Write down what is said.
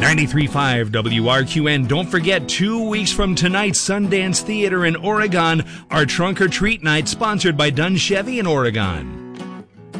93.5 WRQN. Don't forget, 2 weeks from tonight, Sundance Theater in Oregon, our Trunk or Treat Night, sponsored by Dunn Chevy in Oregon.